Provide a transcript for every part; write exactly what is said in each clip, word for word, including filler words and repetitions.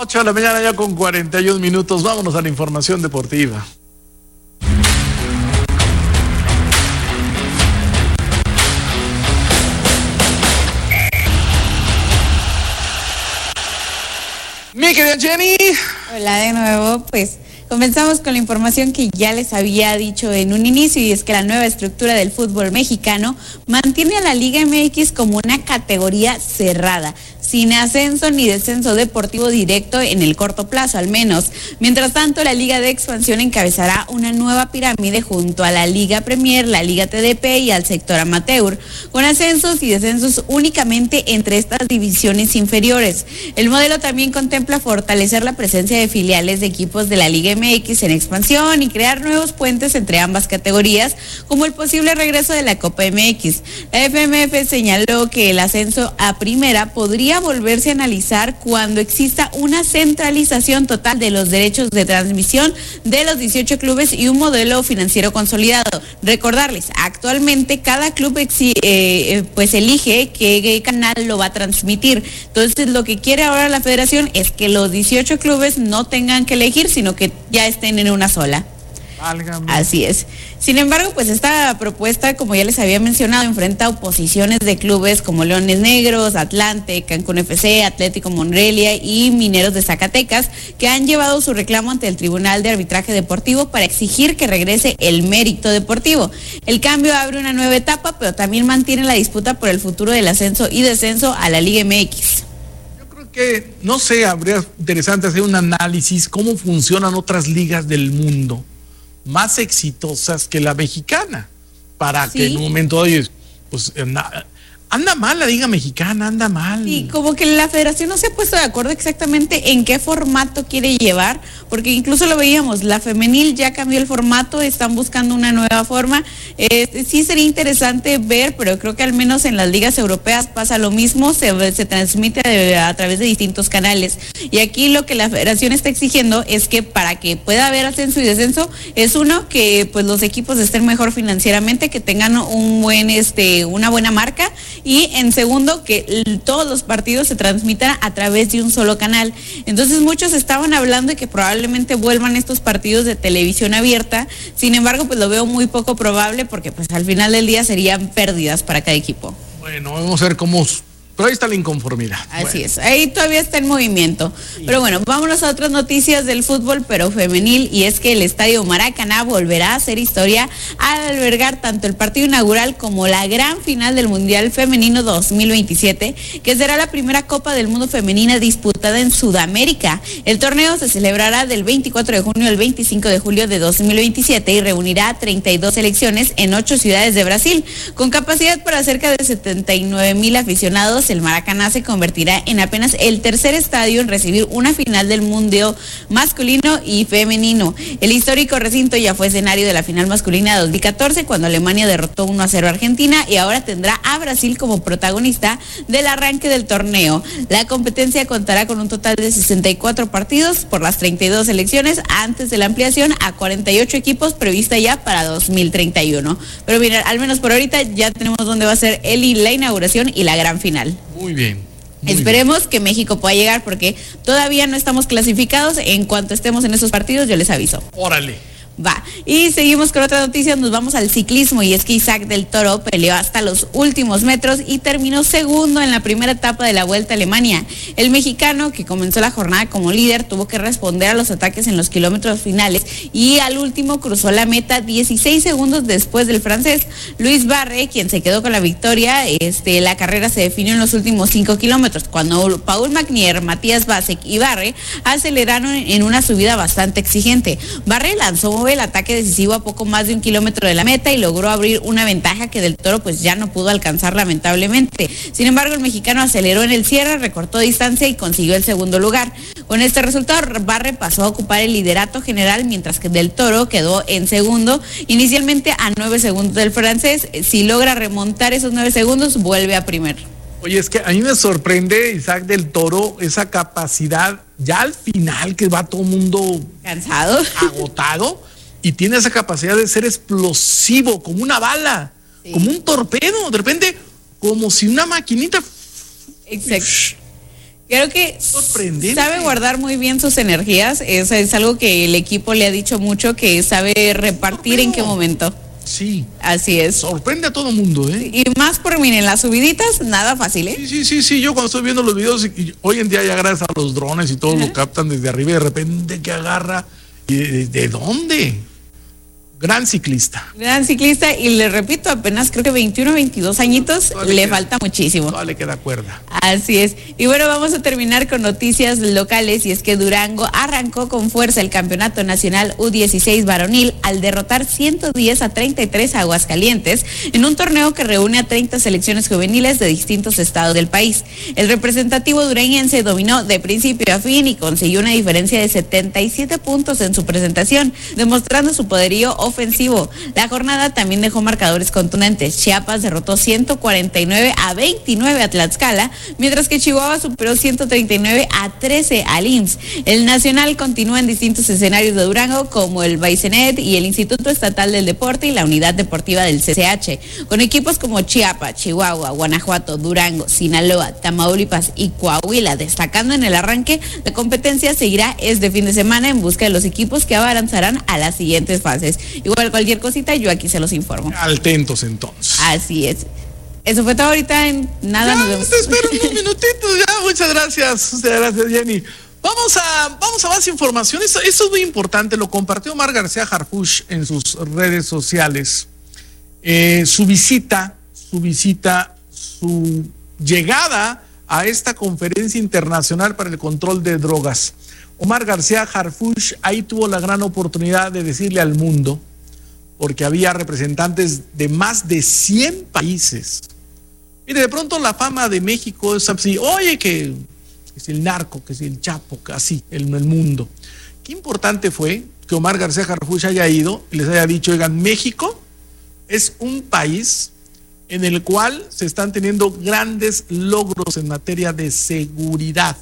ocho de la mañana ya con cuarenta y un minutos. Vámonos a la información deportiva. Mi querida Jenny. Hola de nuevo, pues comenzamos con la información que ya les había dicho en un inicio, y es que la nueva estructura del fútbol mexicano mantiene a la Liga M X como una categoría cerrada, sin ascenso ni descenso deportivo directo en el corto plazo al menos. Mientras tanto, la Liga de Expansión encabezará una nueva pirámide junto a la Liga Premier, la Liga T D P y al sector amateur, con ascensos y descensos únicamente entre estas divisiones inferiores. El modelo también contempla fortalecer la presencia de filiales de equipos de la Liga M X en expansión y crear nuevos puentes entre ambas categorías, como el posible regreso de la Copa M X. La F M F señaló que el ascenso a primera podría volverse a analizar cuando exista una centralización total de los derechos de transmisión de los dieciocho clubes y un modelo financiero consolidado. Recordarles, actualmente cada club exi- eh, pues elige qué canal lo va a transmitir. Entonces, lo que quiere ahora la federación es que los dieciocho clubes no tengan que elegir, sino que ya estén en una sola. Válgame. Así es. Sin embargo, pues esta propuesta, como ya les había mencionado, enfrenta oposiciones de clubes como Leones Negros, Atlante, Cancún F C, Atlético Morelia y Mineros de Zacatecas, que han llevado su reclamo ante el Tribunal de Arbitraje Deportivo para exigir que regrese el mérito deportivo. El cambio abre una nueva etapa, pero también mantiene la disputa por el futuro del ascenso y descenso a la Liga M X. Yo creo que, no sé, habría interesante hacer un análisis cómo funcionan otras ligas del mundo más exitosas que la mexicana, para ¿Sí? que en un momento, oye, pues anda, anda mal la liga mexicana, anda mal. Y como que la federación no se ha puesto de acuerdo exactamente en qué formato quiere llevar, porque incluso lo veíamos, la femenil ya cambió el formato, están buscando una nueva forma. Eh, sí sería interesante ver, pero creo que al menos en las ligas europeas pasa lo mismo, se, se transmite de, a través de distintos canales. Y aquí lo que la federación está exigiendo es que para que pueda haber ascenso y descenso, es uno, que pues los equipos estén mejor financieramente, que tengan un buen, este, una buena marca, y en segundo, que todos los partidos se transmitan a través de un solo canal. Entonces muchos estaban hablando de que probablemente vuelvan estos partidos de televisión abierta. Sin embargo, pues lo veo muy poco probable, porque pues al final del día serían pérdidas para cada equipo. Bueno, vamos a ver cómo... Pero ahí está la inconformidad. Así bueno. es, ahí todavía está en movimiento. Sí. Pero bueno, vámonos a otras noticias del fútbol, pero femenil, y es que el Estadio Maracaná volverá a hacer historia al albergar tanto el partido inaugural como la gran final del Mundial Femenino dos mil veintisiete, que será la primera Copa del Mundo Femenina disputada en Sudamérica. El torneo se celebrará del veinticuatro de junio al veinticinco de julio de dos mil veintisiete y reunirá treinta y dos selecciones en ocho ciudades de Brasil, con capacidad para cerca de setenta y nueve mil aficionados. El Maracaná se convertirá en apenas el tercer estadio en recibir una final del Mundial masculino y femenino. El histórico recinto ya fue escenario de la final masculina de dos mil catorce, cuando Alemania derrotó uno a cero a Argentina, y ahora tendrá a Brasil como protagonista del arranque del torneo. La competencia contará con un total de sesenta y cuatro partidos por las treinta y dos selecciones, antes de la ampliación a cuarenta y ocho equipos prevista ya para dos mil treinta y uno. Pero mira, al menos por ahorita ya tenemos dónde va a ser el, la inauguración y la gran final. Muy bien. Muy Esperemos bien. que México pueda llegar, porque todavía no estamos clasificados. En cuanto estemos en esos partidos, yo les aviso. Órale. Va, y seguimos con otra noticia, nos vamos al ciclismo, y es que Isaac del Toro peleó hasta los últimos metros y terminó segundo en la primera etapa de la Vuelta a Alemania. El mexicano, que comenzó la jornada como líder, tuvo que responder a los ataques en los kilómetros finales, y al último cruzó la meta dieciséis segundos después del francés Luis Barre, quien se quedó con la victoria. Este, la carrera se definió en los últimos cinco kilómetros, cuando Paul Magnier, Matías Vasek y Barre aceleraron en una subida bastante exigente. Barre lanzó el ataque decisivo a poco más de un kilómetro de la meta y logró abrir una ventaja que Del Toro pues ya no pudo alcanzar, lamentablemente. Sin embargo, el mexicano aceleró en el cierre, recortó distancia y consiguió el segundo lugar. Con este resultado, Barre pasó a ocupar el liderato general, mientras que Del Toro quedó en segundo, inicialmente a nueve segundos del francés. Si logra remontar esos nueve segundos, vuelve a primero. Oye, es que a mí me sorprende, Isaac del Toro, esa capacidad ya al final, que va todo el mundo cansado, agotado, y tiene esa capacidad de ser explosivo, como una bala, sí, como un torpedo, de repente, como si una maquinita. Exacto. Creo que sabe guardar muy bien sus energías. Eso es algo que el equipo le ha dicho mucho, que sabe repartir en qué momento. Sí. Así es. Sorprende a todo mundo, ¿eh? Y más por, miren, las subiditas, nada fácil, ¿eh? Sí, sí, sí, sí. Yo cuando estoy viendo los videos, y hoy en día ya gracias a los drones y todo, uh-huh, lo captan desde arriba y de repente que agarra. ¿Y de, de dónde? Gran ciclista. Gran ciclista, y le repito, apenas creo que veintiuno, veintidós añitos, le, le queda, falta muchísimo. No le queda cuerda. Así es. Y bueno, vamos a terminar con noticias locales, y es que Durango arrancó con fuerza el Campeonato Nacional U dieciséis varonil al derrotar ciento diez a treinta y tres a Aguascalientes en un torneo que reúne a treinta selecciones juveniles de distintos estados del país. El representativo duranguense dominó de principio a fin y consiguió una diferencia de setenta y siete puntos en su presentación, demostrando su poderío ofensivo. La jornada también dejó marcadores contundentes. Chiapas derrotó ciento cuarenta y nueve a veintinueve a Tlaxcala, mientras que Chihuahua superó ciento treinta y nueve a trece al I M S S. El Nacional continúa en distintos escenarios de Durango, como el Baicenet y el Instituto Estatal del Deporte y la Unidad Deportiva del C C H, con equipos como Chiapas, Chihuahua, Guanajuato, Durango, Sinaloa, Tamaulipas y Coahuila destacando en el arranque. La competencia seguirá este fin de semana en busca de los equipos que avanzarán a las siguientes fases. Igual cualquier cosita, yo aquí se los informo. Atentos entonces. Así es. Eso fue todo ahorita, en nada, ya, nos vemos. Te espero unos minutitos, ya, muchas gracias. Muchas gracias, Jenny. Vamos a, vamos a más información. Esto, esto es muy importante, lo compartió Omar García Harfuch en sus redes sociales. Eh, su visita, su visita, su llegada a esta conferencia internacional para el control de drogas. Omar García Harfuch ahí tuvo la gran oportunidad de decirle al mundo, porque había representantes de más de cien países. Mire, de pronto la fama de México es así, oye, que, que es el narco, que es el chapo, que así, el, el mundo. Qué importante fue que Omar García Harfuch haya ido y les haya dicho, oigan, México es un país en el cual se están teniendo grandes logros en materia de seguridad,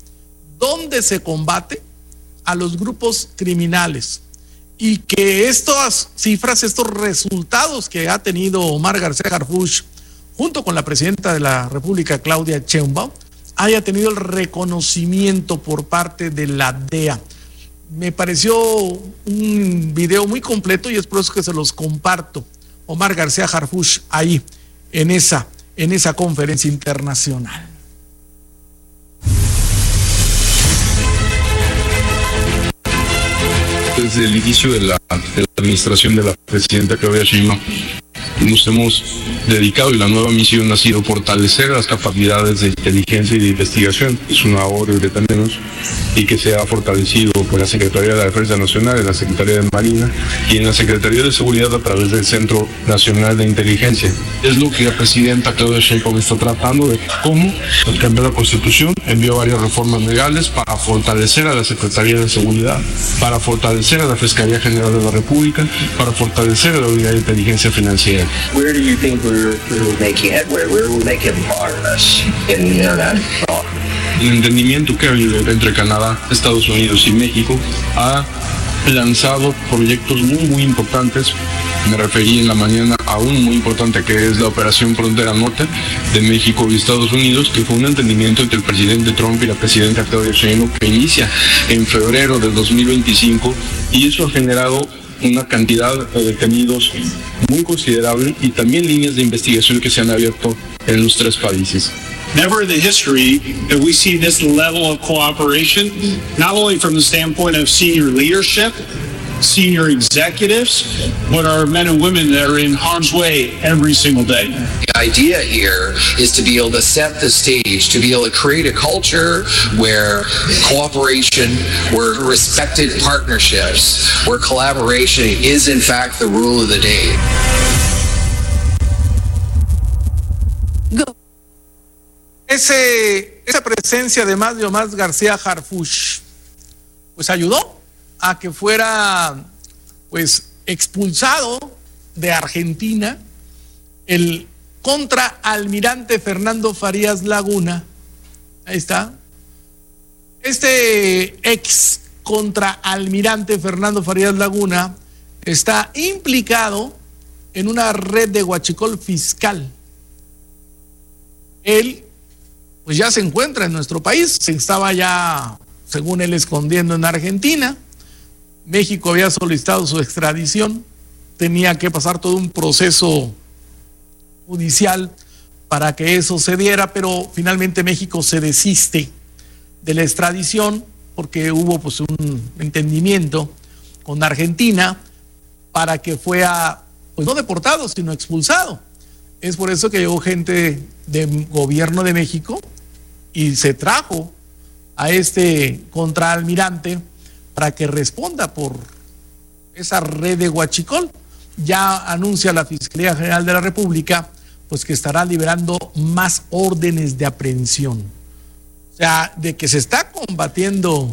donde se combate a los grupos criminales, y que estas cifras, estos resultados que ha tenido Omar García Harfuch junto con la presidenta de la República, Claudia Sheinbaum, haya tenido el reconocimiento por parte de la D E A. Me pareció un video muy completo y es por eso que se los comparto. Omar García Harfuch ahí en esa, en esa conferencia internacional. Desde el inicio de la, de la administración de la presidenta Claudia Sheinbaum, nos hemos dedicado, y la nueva misión ha sido fortalecer las capacidades de inteligencia y de investigación. Es una orden que tenemos y que se ha fortalecido por la Secretaría de la Defensa Nacional, en la Secretaría de Marina y en la Secretaría de Seguridad a través del Centro Nacional de Inteligencia. Es lo que la presidenta Claudia Sheinbaum está tratando de cómo cambiar la Constitución, envió varias reformas legales para fortalecer a la Secretaría de Seguridad, para fortalecer a la Fiscalía General de la República, para fortalecer a la Unidad de Inteligencia Financiera. Where do you think we're, we're making headway? Where we're making progress in the international? El entendimiento que ha habido entre Canadá, Estados Unidos y México ha lanzado proyectos muy muy importantes. Me referí en la mañana a uno muy importante, que es la Operación Frontera Norte de México y Estados Unidos, que fue un entendimiento entre el presidente Trump y la presidenta Claudia Sheinbaum, que inicia en febrero del dos mil veinticinco, y eso ha generado una cantidad de detenidos muy considerable y también líneas de investigación que se han abierto en los tres países. Never in the history have we seen this level of cooperation, not only from the standpoint of senior leadership, senior executives, but our men and women that are in harm's way every single day. The idea here is to be able to set the stage, to be able to create a culture where cooperation, where respected partnerships, where collaboration is in fact the rule of the day. Go. Ese, esa presencia además de Omar García Harfuch, pues ayudó a que fuera pues expulsado de Argentina el contraalmirante Fernando Farías Laguna. Ahí está. Este ex contraalmirante Fernando Farías Laguna está implicado en una red de huachicol fiscal. Él pues ya se encuentra en nuestro país. Se estaba ya, según él, escondiendo en Argentina. México había solicitado su extradición. Tenía que pasar todo un proceso judicial para que eso se diera, pero finalmente México se desiste de la extradición porque hubo pues un entendimiento con Argentina para que fuera pues no deportado, sino expulsado. Es por eso que llegó gente del gobierno de México y se trajo a este contraalmirante para que responda por esa red de huachicol. Ya anuncia la Fiscalía General de la República pues que estará liberando más órdenes de aprehensión. O sea, de que se está combatiendo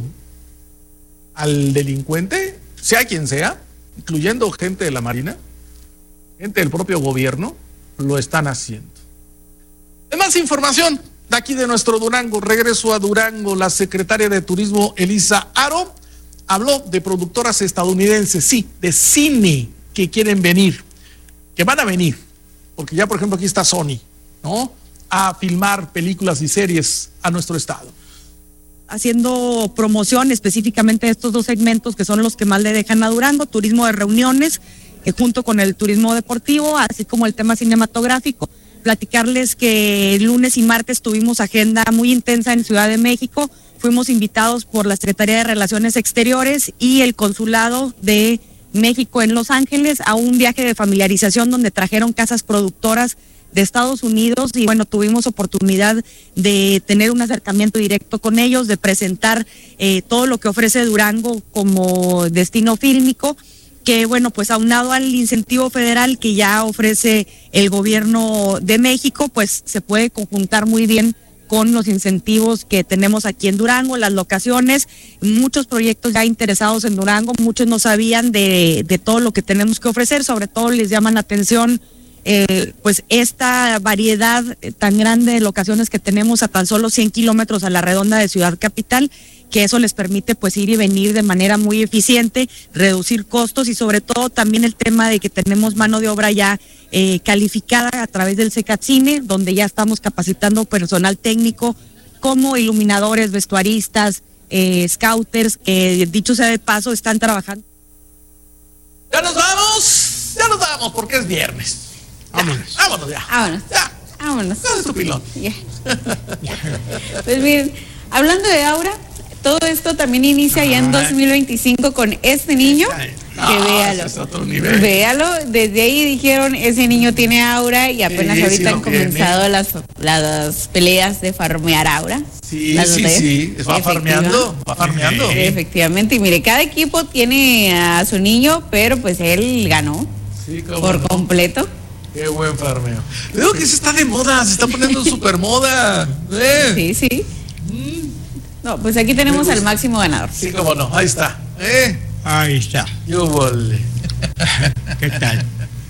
al delincuente, sea quien sea, incluyendo gente de la Marina, gente del propio gobierno, lo están haciendo. De más información, de aquí de nuestro Durango, regreso a Durango, la secretaria de Turismo, Elisa Aro, habló de productoras estadounidenses, sí, de cine, que quieren venir, que van a venir. Porque ya, por ejemplo, aquí está Sony, ¿no? A filmar películas y series a nuestro estado. Haciendo promoción específicamente de estos dos segmentos que son los que más le dejan a Durango, turismo de reuniones, eh, junto con el turismo deportivo, así como el tema cinematográfico. Platicarles que el lunes y martes tuvimos agenda muy intensa en Ciudad de México. Fuimos invitados por la Secretaría de Relaciones Exteriores y el Consulado de México en Los Ángeles a un viaje de familiarización donde trajeron casas productoras de Estados Unidos y bueno, tuvimos oportunidad de tener un acercamiento directo con ellos, de presentar eh, todo lo que ofrece Durango como destino fílmico, que bueno, pues aunado al incentivo federal que ya ofrece el gobierno de México, pues se puede conjuntar muy bien con los incentivos que tenemos aquí en Durango, las locaciones, muchos proyectos ya interesados en Durango, muchos no sabían de, de todo lo que tenemos que ofrecer, sobre todo les llaman la atención eh, pues esta variedad tan grande de locaciones que tenemos a tan solo cien kilómetros a la redonda de Ciudad Capital, que eso les permite pues ir y venir de manera muy eficiente, reducir costos y sobre todo también el tema de que tenemos mano de obra ya eh, calificada a través del CECATCINE, donde ya estamos capacitando personal técnico como iluminadores, vestuaristas, eh, scouters, que dicho sea de paso están trabajando. Ya nos vamos, ya nos vamos porque es viernes. Vámonos, vámonos ya. Vámonos. Ya. Vámonos. ¿Cuál es tu pilón? Ya. Pues miren, hablando de Aura, todo esto también inicia ya en dos mil veinticinco con este niño, No, que véalo, es otro nivel. véalo, desde ahí dijeron, ese niño tiene aura y apenas Sí, ahorita sí han lo tiene. comenzado las, las peleas de farmear aura. Sí, Las sí, batallas. sí, va farmeando, va farmeando. Efectivamente, y mire, cada equipo tiene a su niño, pero pues él ganó Sí, cómo por no. completo. Qué buen farmeo. Digo que se está de moda, se está poniendo súper moda. Eh. Sí, sí. No, pues aquí tenemos al máximo ganador. Sí, cómo no, ahí está. Eh. Ahí está. Yo volé. ¿Qué tal?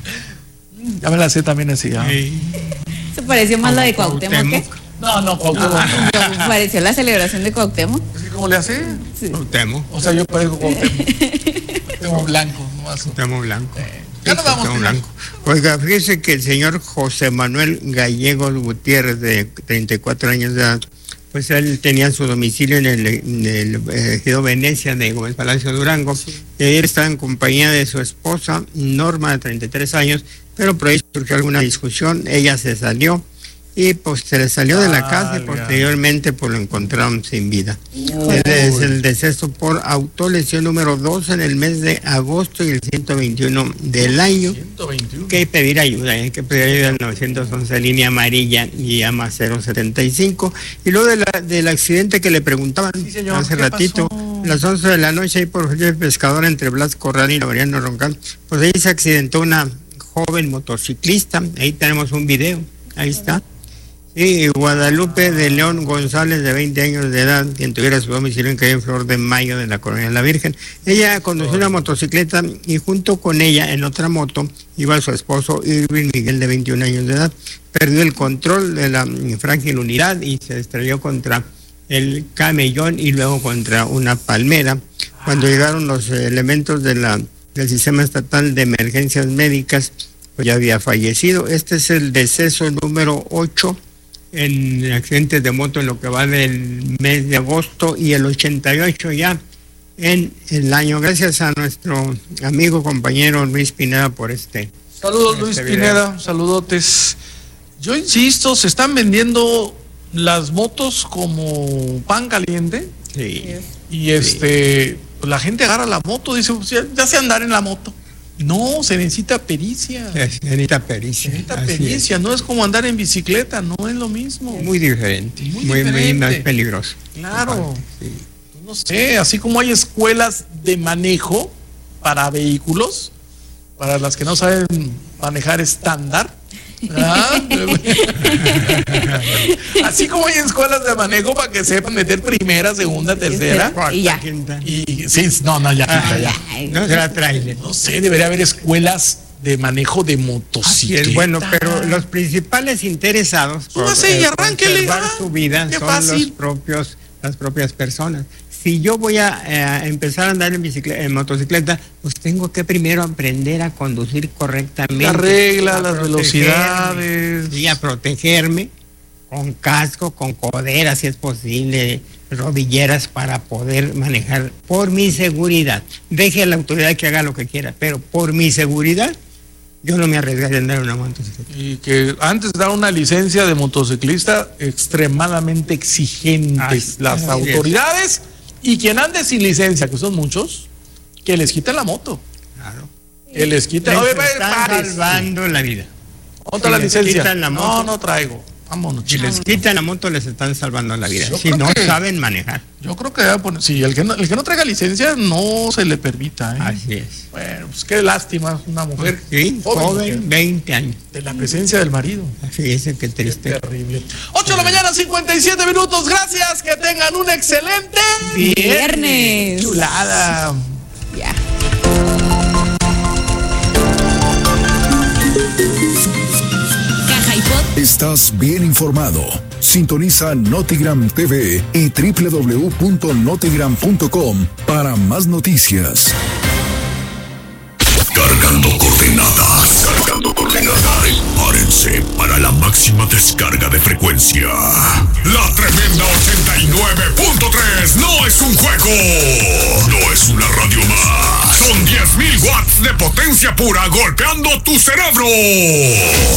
Ya me la sé también así. ¿Ah? Sí. Se pareció más la de Cuauhtémoc, ¿qué? Cuauhtémoc. No, no, Cuauhtémoc. no. Pareció la celebración de Cuauhtémoc. Es que ¿cómo le hace? Cuauhtémoc. O sea, yo parezco Cuauhtémoc. Cuauhtémoc blanco, nomás. Cuauhtémoc blanco. Ya nos vamos. Cuauhtémoc Pilar. blanco. Oiga, fíjese que el señor José Manuel Gallegos Gutiérrez, de treinta y cuatro años de edad, pues él tenía su domicilio en el, en el eh, ejido Venecia de Gómez Palacio Durango. Sí. Y ayer estaba en compañía de su esposa, Norma, de treinta y tres años, pero por ahí surgió alguna discusión, ella se salió y pues se le salió de la casa y posteriormente pues lo encontraron sin vida. Uy. Es el deceso por autolesión número dos en el mes de agosto y el ciento veintiuno del año. ciento veintiuno. Que hay que pedir ayuda, hay que pedir ayuda al novecientos once línea amarilla y llama cero setenta y cinco. Y luego de la, del accidente que le preguntaban sí, señor, hace ratito, pasó? Las once de la noche ahí por el pescador entre Blas Corral y Laureano Roncal, pues ahí se accidentó una joven motociclista, ahí tenemos un video, ahí está. Sí, Guadalupe de León González, de veinte años de edad, quien tuviera su domicilio en calle Flor de Mayo de la Colonia de la Virgen. Ella condució una motocicleta y junto con ella en otra moto iba su esposo Irving Miguel, de veintiún años de edad. Perdió el control de la frágil unidad y se estrelló contra el camellón y luego contra una palmera. Cuando llegaron los elementos de la, del Sistema Estatal de Emergencias Médicas, pues ya había fallecido. Este es el deceso número ocho en accidentes de moto en lo que va del mes de agosto y el ochenta y ocho ya en el año. Gracias a nuestro amigo, compañero Luis Pineda por este. Saludos, por Luis este Pineda, video. saludotes. Yo insisto, se están vendiendo las motos como pan caliente. Sí. Y este, pues la gente agarra la moto, dice, pues ya, ya sé andar en la moto. No, se necesita pericia. Se necesita pericia. Se necesita así pericia, es. no es como andar en bicicleta, no es lo mismo. Muy diferente, Muy muy, muy, diferente. más peligroso. Claro. Sí. No sé, así como hay escuelas de manejo para vehículos, para las que no saben manejar estándar. ¿Ah? Así como hay escuelas de manejo para que sepan meter primera, segunda, tercera. Y ya. Quinta. Y sí, no, no, ya, Ah, ya. No será trailer. No sé, debería haber escuelas de manejo de Así motocicleta. es, bueno, pero los principales interesados por Súbase y eh, arránquele. conservar Ah, su vida qué son fácil. los propios, las propias personas. Si yo voy a eh, empezar a andar en bicicleta, en motocicleta, pues tengo que primero aprender a conducir correctamente. Las reglas, a las protegerme, velocidades. Y a protegerme con casco, con coderas, si es posible, rodilleras para poder manejar por mi seguridad. Deje a la autoridad que haga lo que quiera, pero por mi seguridad, yo no me arriesgaría a andar en una motocicleta. Y que antes de dar una licencia de motociclista, extremadamente exigentes Así- las así autoridades. Y quien ande sin licencia, que son muchos, que les quiten la moto. Claro. Que les quiten. Les Oye, están párese. salvando la vida. Otra Si la les licencia. quitan la No, moto. no traigo. Vámonos. Si les chicos. quitan la moto, les están salvando la vida. Yo Si creo no que- saben manejar. Yo creo que debe poner- sí, el que, no, el que no traiga licencia no se le permita. ¿eh? Así es. Bueno, pues qué lástima, una mujer Sí, joven, joven, veinte años. de la presencia del marido. Así es, qué triste. Terrible. ocho de la mañana, cincuenta y siete minutos. Gracias, que tengan un excelente Viernes. Chulada. Ya. Caja y Pod. Estás bien informado. Sintoniza Notigram T V y doble u doble u doble u punto notigram punto com para más noticias. Cargando coordenadas. Cargando coordenadas. Prepárense para la máxima descarga de frecuencia. La tremenda ochenta y nueve punto tres no es un juego. No es una radio más. Son diez mil watts de potencia pura golpeando tu cerebro.